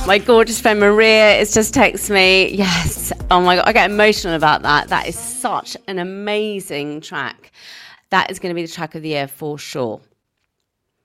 My gorgeous friend Maria is just texting me. Yes. Oh my God. I get emotional about that. That is such an amazing track. That is going to be the track of the year for sure.